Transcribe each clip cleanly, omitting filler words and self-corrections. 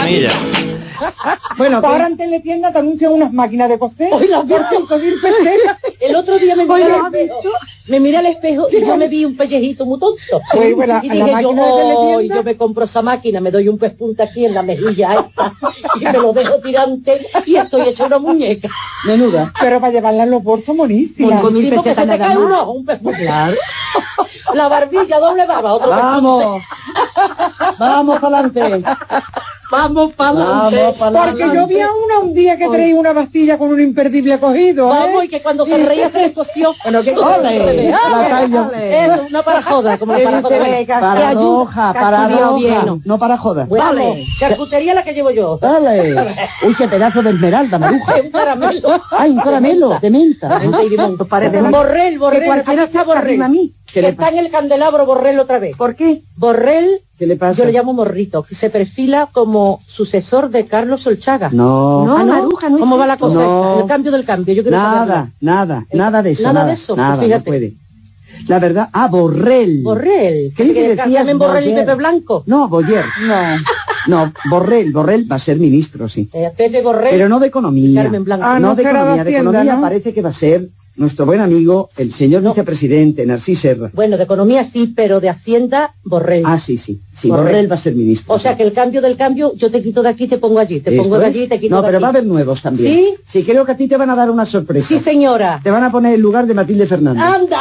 Camilla. Bueno, ahora en Teletienda te anuncian unas máquinas de coser. Hoy la por 5.000 pesetas. El otro día me miré al espejo y yo me vi un pellejito muy tonto. Sí, bueno, y dije yo me compro esa máquina, me doy un pespunta aquí en la mejilla esta y me lo dejo tirante y estoy hecha una muñeca. Menuda. Pero para llevarla en los bolsos, monísima. Con mi porque se te cae un ojo, un pespunta. Claro. La barbilla, doble barba, otro Vamos. Vamos para adelante. Vamos para adelante. Porque yo vi a una un día que traía una pastilla con un imperdible cogido. Vamos, y que cuando se reía se le cosió. Bueno, que ole. Eso, una para joda, como para joda. Paradoja. No para joda. Vale, charcutería la que llevo yo. Dale. Uy, qué pedazo de esmeralda, Maruja. Un caramelo. Ay, un caramelo de menta. Borrell. Cualquiera está Borrell a mí. Que está en el candelabro Borrell otra vez. ¿Por qué? Borrell, ¿qué le pasa? Yo le llamo Morrito, que se perfila como sucesor de Carlos Solchaga. No. No, Maruja, no. ¿Cómo va la cosa? No. El cambio del cambio. Yo quiero nada de eso. Nada de eso. Nada, fíjate. no puede. La verdad, Borrell. Borrell. ¿Qué le decías? Borrell y Pepe Blanco? No, Boyer. No, Borrell va a ser ministro, sí. Pepe Borrell. Pero no de economía. Carmen Blanco. No de economía. De economía parece que va a ser nuestro buen amigo, el señor vicepresidente, Narcís Serra. Bueno, de economía sí, pero de Hacienda, Borrell. Ah, sí. Borrell va a ser ministro. O sea, que el cambio del cambio, yo te quito de aquí, te pongo allí. Te pongo de allí, te quito de aquí. No, pero va a haber nuevos también. ¿Sí? Sí, creo que a ti te van a dar una sorpresa. Sí, señora. Te van a poner en lugar de Matilde Fernández. ¡Anda!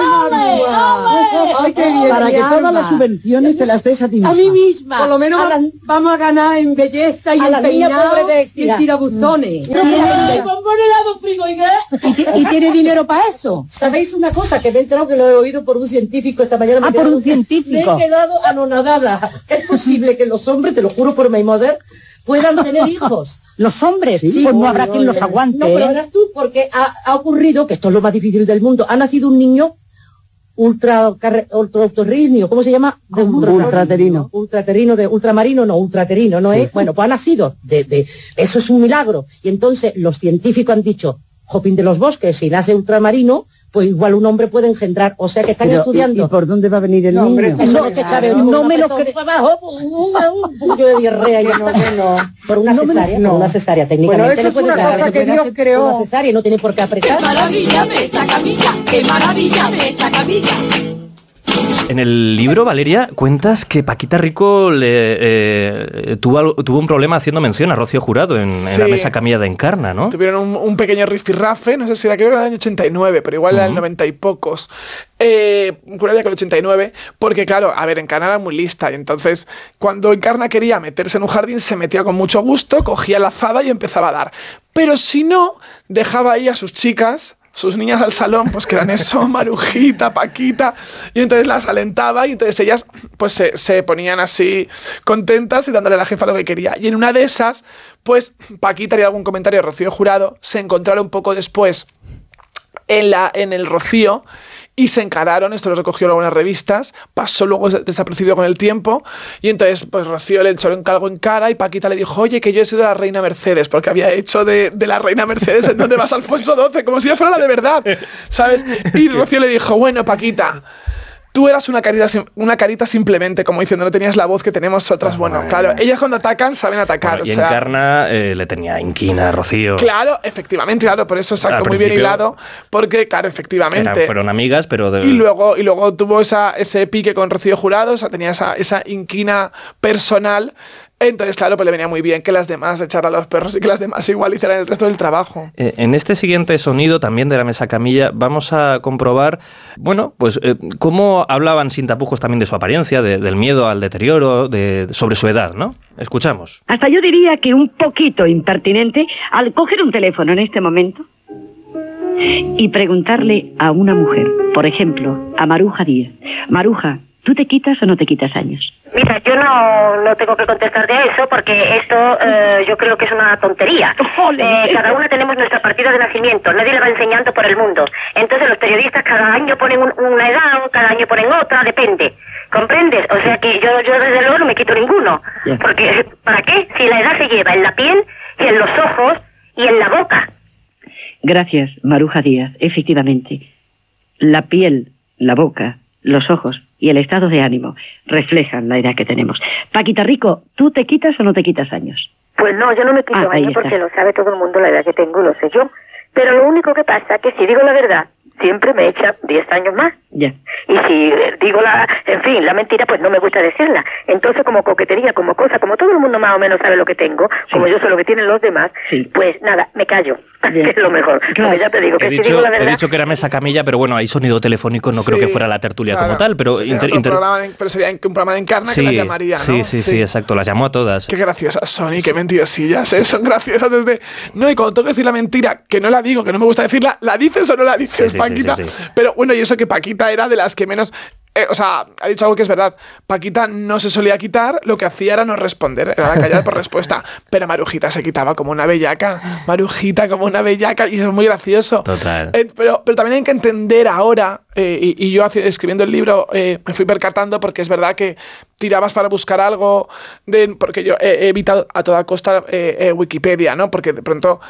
¡Ay, qué bien! Para que todas las subvenciones te las des a ti misma. A mí misma. Por lo menos vamos a ganar en belleza y en peinado y en tirabuzones. ¿Y tiene dinero para eso? ¿Sabéis una cosa? Que me he enterado que lo he oído por un científico esta mañana. Por un científico. Me he quedado anonadada. Es posible que los hombres, te lo juro por my mother, puedan tener hijos. ¿Los hombres? Sí, pues no habrá quien los aguante. No, pero verás tú, porque ha ocurrido, que esto es lo más difícil del mundo, ha nacido un niño ultraterrino, ¿cómo se llama? Ultraterino. Ultramarino, ¿no es? Bueno, pues ha nacido, eso es un milagro. Y entonces los científicos han dicho, Jopín de los Bosques, si nace ultramarino, pues igual un hombre puede engendrar, o sea que están estudiando. ¿Y por dónde va a venir el niño? No me lo creo. Un puño de diarrea y por una cesárea, técnicamente. Bueno, eso es una cosa que Dios creó. Una cesárea, no tiene por qué apretar. ¡Qué maravilla me esa camilla! ¡Qué maravilla me esa camilla! En el libro, Valeria, cuentas que Paquita Rico tuvo un problema haciendo mención a Rocío Jurado en la mesa camilla de Encarna, ¿no? Tuvieron un pequeño rifirrafe, no sé si era, creo que era el año 89, pero igual era el 90 y pocos. Juraría que el 89, porque claro, a ver, Encarna era muy lista, y entonces cuando Encarna quería meterse en un jardín, se metía con mucho gusto, cogía la azada y empezaba a dar. Pero si no, dejaba ahí a sus chicas, sus niñas al salón, pues que eran eso, Marujita, Paquita, y entonces las alentaba y entonces ellas pues se ponían así contentas y dándole a la jefa lo que quería. Y en una de esas, pues Paquita haría algún comentario de Rocío Jurado, se encontraron un poco después en el Rocío y se encararon, esto lo recogió en algunas revistas, pasó luego desapercibido con el tiempo y entonces pues Rocío le echó un calgo en cara y Paquita le dijo, oye, que yo he sido la reina Mercedes, porque había hecho de la reina Mercedes en donde vas Alfonso XII, como si yo fuera la de verdad, ¿sabes? Y Rocío le dijo, bueno, Paquita, tú eras una carita simplemente, como diciendo, no tenías la voz que tenemos otras. Bueno, claro, ellas cuando atacan saben atacar. Bueno, y Encarna le tenía inquina a Rocío. Claro, efectivamente, claro, por eso exacto, muy bien hilado, porque claro, efectivamente. Fueron amigas, pero... Y luego tuvo ese pique con Rocío Jurado, o sea, tenía esa inquina personal. Entonces, claro, pues le venía muy bien que las demás echara a los perros y que las demás igual hicieran el resto del trabajo. En este siguiente sonido, también de la mesa camilla, vamos a comprobar, bueno, pues cómo hablaban sin tapujos también de su apariencia, del miedo al deterioro, sobre su edad, ¿no? Escuchamos. Hasta yo diría que un poquito impertinente al coger un teléfono en este momento y preguntarle a una mujer, por ejemplo, a Maruja Díaz. Maruja, ¿tú te quitas o no te quitas años? Mira, yo no tengo que contestarte a eso porque esto yo creo que es una tontería. Cada una tenemos nuestra partida de nacimiento, nadie la va enseñando por el mundo. Entonces los periodistas cada año ponen una edad, cada año ponen otra, depende. ¿Comprendes? O sea que yo desde luego no me quito ninguno. Porque ¿para qué? Si la edad se lleva en la piel y en los ojos y en la boca. Gracias, Maruja Díaz. Efectivamente, la piel, la boca, los ojos y el estado de ánimo reflejan la edad que tenemos. Paquita Rico, ¿tú te quitas o no te quitas años? Pues no, yo no me quito años porque lo sabe todo el mundo la edad que tengo y lo sé yo. Pero lo único que pasa es que si digo la verdad, siempre me echa 10 años más. Ya. Y si digo la mentira, pues no me gusta decirla. Entonces, como coquetería, como cosa, como todo el mundo más o menos sabe lo que tengo, como yo sé lo que tienen los demás, pues nada, me callo. Es lo mejor. Claro. Porque ya te digo que si digo la verdad... He dicho que era mesa camilla, pero bueno, hay sonido telefónico, no creo que fuera la tertulia como tal, pero... pero sería un programa de Encarna que las llamaría, ¿no? Sí, exacto, las llamó a todas. Qué graciosas son y qué mentirosillas, son graciosas desde... No, y cuando tengo que decir la mentira, que no la digo, que no me gusta decirla, ¿la dices o no la dices, Paquita? Sí. Pero bueno, y eso que Paquita era de las que menos... ha dicho algo que es verdad. Paquita no se solía quitar, lo que hacía era no responder, era callar por respuesta. Pero Marujita se quitaba como una bellaca. Marujita como una bellaca, y eso es muy gracioso. Total. Pero también hay que entender ahora, y yo escribiendo el libro me fui percatando, porque es verdad que tirabas para buscar algo, porque yo he evitado a toda costa Wikipedia, ¿no? Porque de pronto